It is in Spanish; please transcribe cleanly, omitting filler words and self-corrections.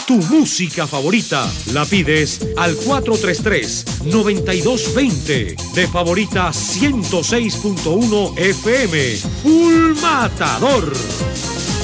Tu música favorita la pides al 433-9220. De Favorita 106.1 FM. Full Matador.